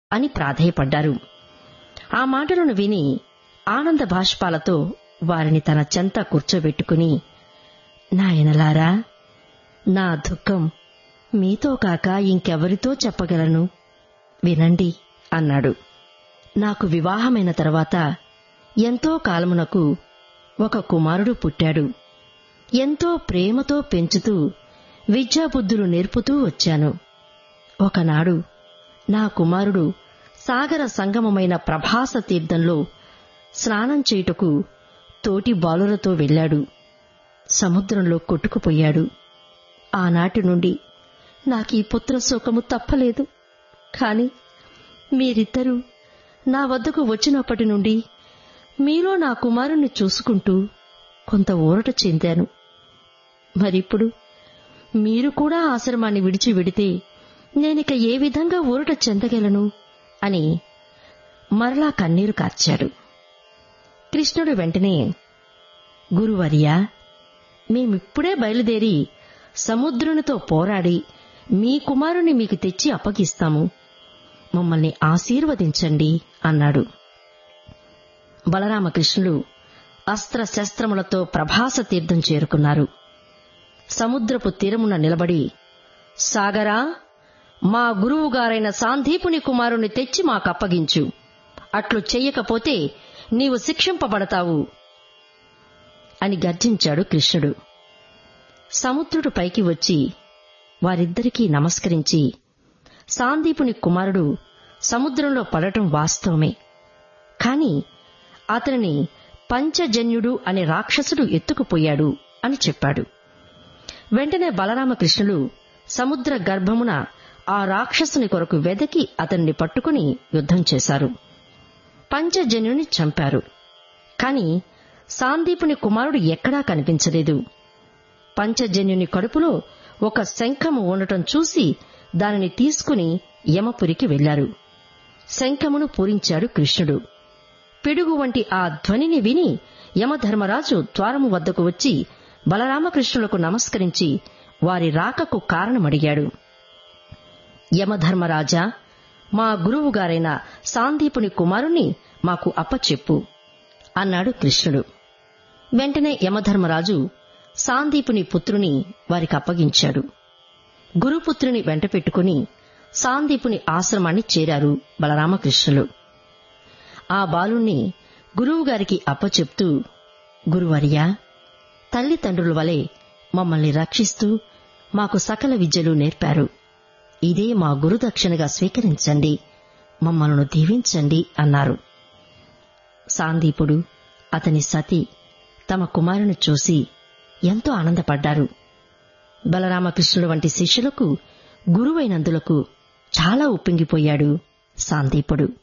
అని ప్రాధేయపడ్డారు. ఆ మాటలను విని ఆనంద బాష్పాలతో వారిని తన చెంత కూర్చోబెట్టుకుని, నాయనలారా, నా దుఃఖం మీతో కాక ఇంకెవరితో చెప్పగలను, వినండి అన్నాడు. నాకు వివాహమైన తర్వాత ఎంతో కాలమునకు ఒక కుమారుడు పుట్టాడు. ఎంతో ప్రేమతో పెంచుతూ విద్యాబుద్ధులు నేర్పుతూ వచ్చాను. ఒకనాడు నా కుమారుడు సాగర సంగమమైన ప్రభాస తీర్థంలో స్నానం చేయుటకు తోటి బాలులతో వెళ్లాడు. సముద్రంలో కొట్టుకుపోయాడు. ఆనాటి నుండి నాకీ పుత్రశోకము తప్పలేదు. కాని మీరిద్దరూ నా వద్దకు వచ్చినప్పటి నుండి మీలో నా కుమారుణ్ణి చూసుకుంటూ కొంత ఊరట చెందాను. మరిప్పుడు మీరు కూడా ఆశ్రమాన్ని విడిచి వెడితే నేనిక ఏ విధంగా ఊరట చెందగలను అని మరలా కన్నీరు కార్చాడు. కృష్ణుడు వెంటనే, గురువర్యా, మేమిప్పుడే బయలుదేరి సముద్రునితో పోరాడి మీ కుమారుని మీకు తెచ్చి అప్పగిస్తాము. మమ్మల్ని ఆశీర్వదించండి అన్నాడు. బలరామకృష్ణులు అస్త్రశస్త్రములతో ప్రభాస తీర్థం చేరుకున్నారు. సముద్రపు తీరమున నిలబడి, సాగరా, మా గురువుగారైన సాందీపుని కుమారుని తెచ్చి మాకప్పగించు. అట్లు చెయ్యకపోతే నీవు శిక్షింపబడతావు అని గర్జించాడు కృష్ణుడు. సముద్రుడు పైకి వచ్చి వారిద్దరికీ నమస్కరించి, సాందీపుని కుమారుడు సముద్రంలో పడటం వాస్తవమే, కాని అతనిని పంచజన్యుడు అనే రాక్షసుడు ఎత్తుకుపోయాడు అని చెప్పాడు. వెంటనే బలరామకృష్ణులు సముద్ర గర్భమున ఆ రాక్షసుని కొరకు వెదకి అతన్ని పట్టుకుని యుద్ధం చేశారు. పంచజన్యుని చంపారు. కాని సాందీపుని కుమారుడు ఎక్కడా కనిపించలేదు. పంచజన్యుని కడుపులో ఒక శంఖము ఉండటం చూసి దానిని తీసుకుని యమపురికి వెళ్లారు. శంఖమును పూరించాడు కృష్ణుడు. పిడుగు వంటి ఆ ధ్వనిని విని యమధర్మరాజు ద్వారము వద్దకు వచ్చి బలరామకృష్ణులకు నమస్కరించి వారి రాకకు కారణమడిగాడు. యమధర్మరాజా, మా గురువుగారైన సాందీపుని కుమారుణ్ణి మాకు అప్పచెప్పు అన్నాడు కృష్ణుడు. వెంటనే యమధర్మరాజు సాందీపుని పుత్రుని వారికి అప్పగించాడు. గురుపుత్రుని వెంట పెట్టుకుని సాందీపుని ఆశ్రమాన్ని చేరారు బలరామకృష్ణులు. ఆ బాలుణ్ణి గురువుగారికి అప్పచెప్తూ, గురువర్యా, తల్లిదండ్రుల వలె మమ్మల్ని రక్షిస్తూ మాకు సకల విద్యలు నేర్పారు. ఇదే మా గురుదక్షిణగా స్వీకరించండి, మమ్మల్ని దీవించండి అన్నారు. సాందీపుడు, అతని సతి తమ కుమారుని చూసి ఎంతో ఆనందపడ్డారు. బలరామకృష్ణుడు వంటి శిష్యులకు గురువైనందులకు చాలా ఉప్పొంగిపోయాడు సాందీపుడు.